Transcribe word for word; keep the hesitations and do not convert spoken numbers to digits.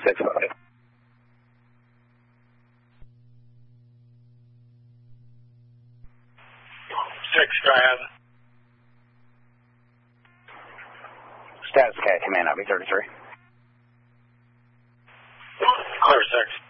six five. Six, go ahead. Status Cat, command, I'll be thirty-three. Clear six.